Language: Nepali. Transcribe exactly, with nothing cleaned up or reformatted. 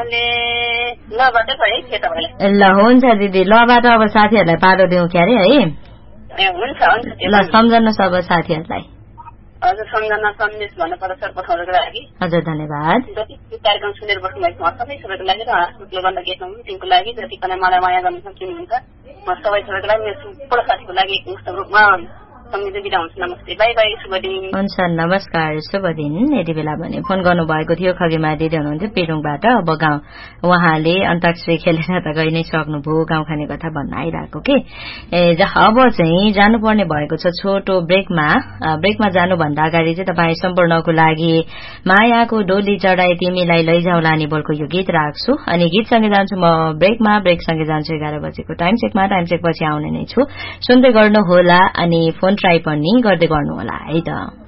ल हुन्छ दिदी लबाट अब साथीहरूलाई पालो दिउँ क्यारे है ल सम्झनुहोस् अब साथीहरूलाई हजुर सम्झना सन्देश भन्नुपर्छ सर पठाउनको लागि हजुर धन्यवाद जति कार्यक्रम सुनेर बस्नुभएको छ सबै सबैको लागि र हाँसुटले गर्दा गीत मिटिङको लागि जति पनि मलाई माया गर्न सक्नुहुन्छ म सबै सबैको लागि मेरो सम्पूर्ण साथीको लागि मुक्त रूपमा सम्झिँदै बिदा हुन्छ नमस्ते बाई बाई शुभ दिन हुन्छ नमस्कार शुभ दिन यति बेला भने फोन गर्नुभएको थियो खगेमा दिदी हुनुहुन्थ्यो पेरुङबाट अब गाउँ उहाँले अन्ताक्षरी खेलेर त गइ नै सक्नुभयो गाउँ खाने कथा भन्न आइरहेको के ए अब चाहिँ जानुपर्ने भएको छ छोटो ब्रेकमा ब्रेकमा जानुभन्दा अगाडि चाहिँ तपाईँ सम्पूर्णको लागि मायाको डोली चढाई तिमीलाई लैजाउला नि बोलको यो गीत राख्छु अनि गीतसँगै जान्छु म ब्रेकमा ब्रेकसँगै जान्छु एघार बजेको टाइम चेकमा टाइम चेक पछि आउने नै छु सुन्दै गर्नुहोला अनि फोन ट्राई पनि गर्दै गर्नुहोला है त।